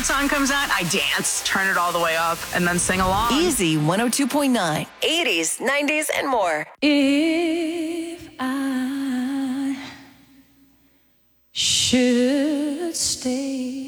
favorite song comes on, I dance, turn it all the way up, and then sing along. Easy 102.9. 80s, 90s, and more. If I should stay,